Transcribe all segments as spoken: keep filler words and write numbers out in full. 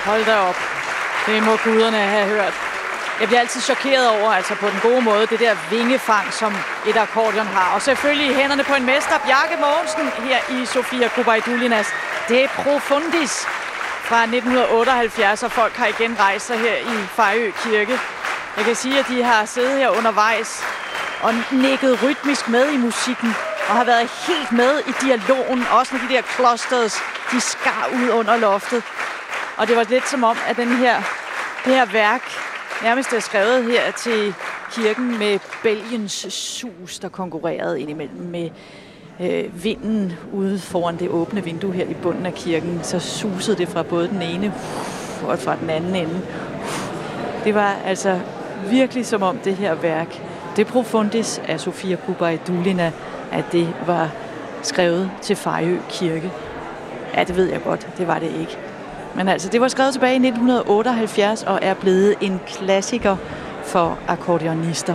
Hold da op. Det må guderne have hørt. Jeg bliver altid chokeret over, altså på den gode måde, det der vingefang, som et akkordeon har. Og selvfølgelig i hænderne på en mester, Bjarke Mogensen, her i Sofia Kubaidulinas. Det er Profundis fra nitten otteoghalvfjerds, og folk har igen rejst sig her i Fejø Kirke. Jeg kan sige, at de har siddet her undervejs og nikket rytmisk med i musikken, og har været helt med i dialogen, også når de der clusters, de skar ud under loftet. Og det var lidt som om, at den her, det her værk nærmest er skrevet her til kirken med bælgens sus, der konkurrerede indimellem med øh, vinden ude foran det åbne vindue her i bunden af kirken. Så susede det fra både den ene og fra den anden ende. Det var altså virkelig som om det her værk, det Profundis af Sofia Kubaidulina, at det var skrevet til Fejø Kirke. Ja, det ved jeg godt, det var det ikke. Men altså, det var skrevet tilbage i nitten otteoghalvfjerds og er blevet en klassiker for akkordeonister.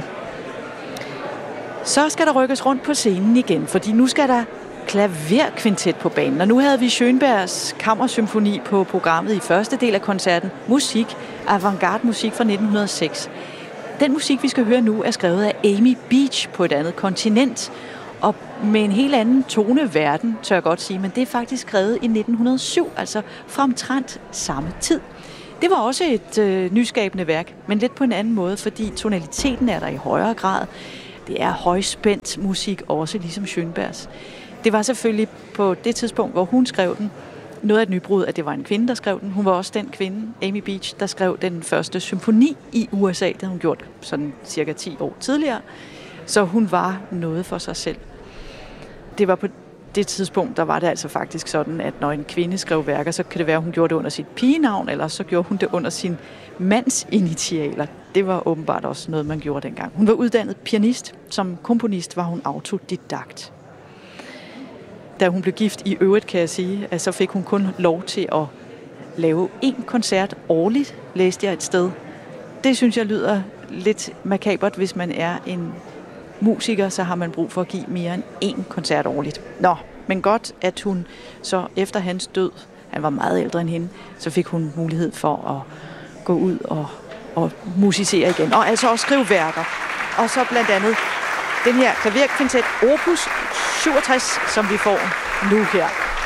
Så skal der rykkes rundt på scenen igen, fordi nu skal der klaverkvintet på banen. Og nu havde vi Schönbergs kammersymfoni på programmet i første del af koncerten. Musik, avantgarde musik fra nitten hundrede og seks. Den musik, vi skal høre nu, er skrevet af Amy Beach på et andet kontinent. Og med en helt anden toneverden, tør jeg godt sige, men det er faktisk skrevet i nitten hundrede og syv, altså fra omtrent samme tid. Det var også et øh, nyskabende værk, men lidt på en anden måde, fordi tonaliteten er der i højere grad. Det er højspændt musik, også ligesom Schönbergs. Det var selvfølgelig på det tidspunkt, hvor hun skrev den, noget af et nybrud, at det var en kvinde, der skrev den. Hun var også den kvinde, Amy Beach, der skrev den første symfoni i U S A. Det havde hun gjort sådan cirka ti år tidligere. Så hun var noget for sig selv. Det var på det tidspunkt, der var det altså faktisk sådan, at når en kvinde skrev værker, så kan det være, at hun gjorde det under sit pigenavn, eller så gjorde hun det under sin mands initialer. Det var åbenbart også noget, man gjorde dengang. Hun var uddannet pianist. Som komponist var hun autodidakt. Da hun blev gift i øvrigt, kan jeg sige, at så fik hun kun lov til at lave én koncert årligt, læste jeg et sted. Det synes jeg lyder lidt makabert, hvis man er en musiker, så har man brug for at give mere end én koncert årligt. Nå, men godt, at hun så efter hans død, han var meget ældre end hende, så fik hun mulighed for at gå ud og, og musicere igen. Og altså også skrive værker. Og så blandt andet den her klaverkvintet Opus syvogtres, som vi får nu her.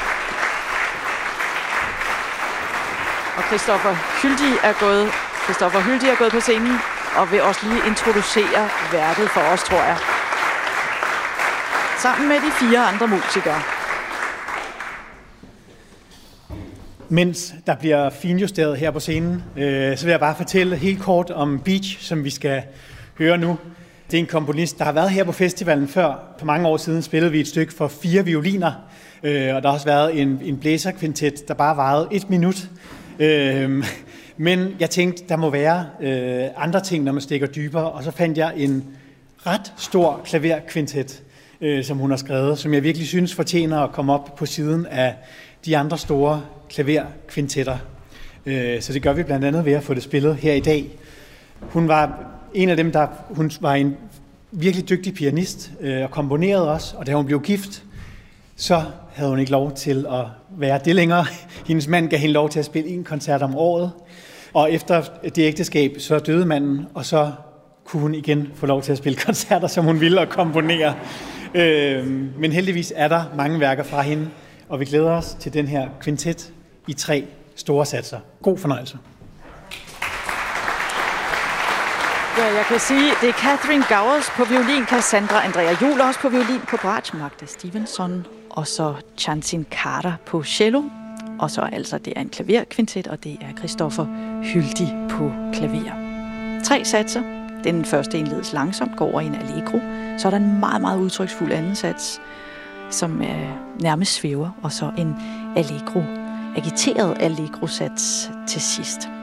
Og Christoffer Hyldig er gået, Christoffer Hyldig er gået på scenen og vil også lige introducere værket for os, tror jeg. Sammen med de fire andre musikere. Mens der bliver finjusteret her på scenen, øh, så vil jeg bare fortælle helt kort om Beach, som vi skal høre nu. Det er en komponist, der har været her på festivalen før. For mange år siden spillede vi et stykke for fire violiner, øh, og der har også været en, en blæserkvintet, der bare varede et minut. Øh, men jeg tænkte, der må være øh, andre ting, når man stikker dybere, og så fandt jeg en ret stor klaverkvintet, øh, som hun har skrevet, som jeg virkelig synes fortjener at komme op på siden af de andre store klaverkvintetter. Øh, så det gør vi blandt andet ved at få det spillet her i dag. Hun var en af dem, der hun var en virkelig dygtig pianist øh, og komponerede også, og da hun blev gift, så havde hun ikke lov til at være det længere. Hendes mand gav hende lov til at spille en koncert om året, og efter det ægteskab, så døde manden, og så kunne hun igen få lov til at spille koncerter, som hun ville, og komponere. Øh, men heldigvis er der mange værker fra hende, og vi glæder os til den her kvintet i tre store satser. God fornøjelse. Ja, jeg kan sige, det er Catherine Gowers på violin, Cassandra Andrea Juhl også på violin, på bratsch Magda Stevenson, og så Chansin Carter på cello, og så altså det er en klaverkvintet, og det er Christoffer Hyldig på klaver. Tre satser. Den første indledes langsomt, går over i en allegro, så er der en meget, meget udtryksfuld anden sats, som øh, nærmest svæver, og så en allegro, agiteret allegro-sats til sidst.